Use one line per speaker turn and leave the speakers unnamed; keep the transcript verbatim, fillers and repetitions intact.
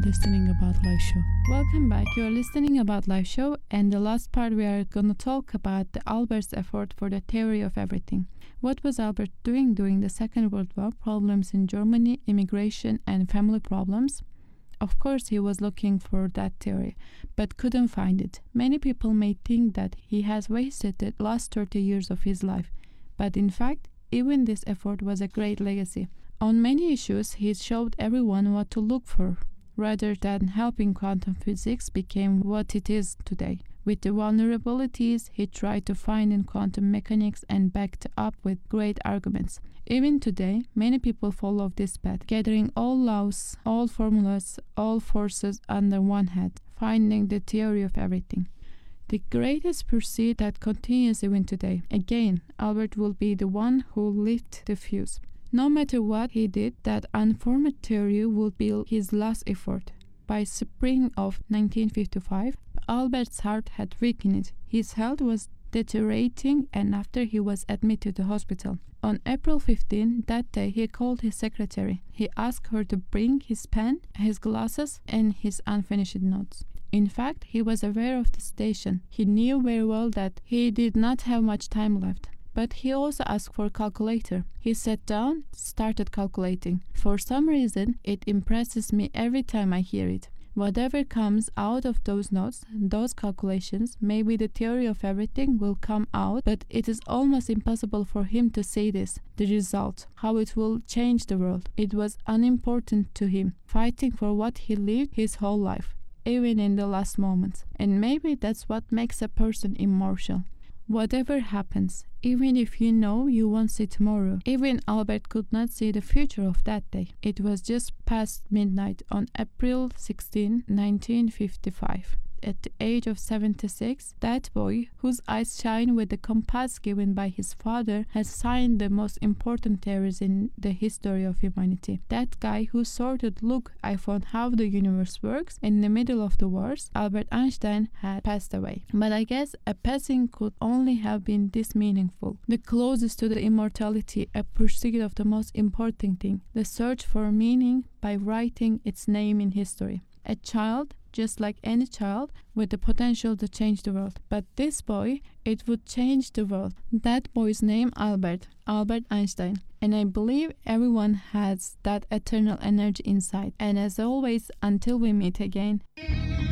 listening About Life Show. Welcome back. You are listening About Life Show, and the last part we are gonna talk about the Albert's effort for the theory of everything. What was Albert doing during the Second World War? Problems in Germany, immigration, and family problems. Of course, he was looking for that theory, but couldn't find it. Many people may think that he has wasted the last thirty years of his life, but in fact, even this effort was a great legacy. On many issues, he showed everyone what to look for, rather than helping quantum physics became what it is today. With the vulnerabilities he tried to find in quantum mechanics and backed up with great arguments. Even today, many people follow this path, gathering all laws, all formulas, all forces under one head, finding the theory of everything. The greatest pursuit that continues even today. Again, Albert will be the one who lit the fuse. No matter what he did, that unformed theory would be his last effort. By spring of nineteen fifty-five, Albert's heart had weakened. His health was deteriorating, and after he was admitted to the hospital. On April fifteenth, that day, he called his secretary. He asked her to bring his pen, his glasses, and his unfinished notes. In fact, he was aware of the situation. He knew very well that he did not have much time left. But he also asked for a calculator. He sat down, started calculating. For some reason, it impresses me every time I hear it. Whatever comes out of those notes, those calculations, maybe the theory of everything will come out, but it is almost impossible for him to say this, the result, how it will change the world. It was unimportant to him, fighting for what he lived his whole life, even in the last moments. And maybe that's what makes a person immortal. Whatever happens, even if you know you won't see tomorrow, even Albert could not see the future of that day. It was just past midnight on April sixteenth, nineteen fifty-five. At the age of seventy-six, that boy, whose eyes shine with the compass given by his father, has signed the most important theories in the history of humanity. That guy who sort of look, I found how the universe works in the middle of the wars, Albert Einstein, had passed away. But I guess a passing could only have been this meaningful. The closest to the immortality, a pursuit of the most important thing, the search for meaning by writing its name in history. A child, just like any child, with the potential to change the world. But this boy, it would change the world. That boy's name, Albert, Albert Einstein. And I believe everyone has that eternal energy inside. And as always, until we meet again.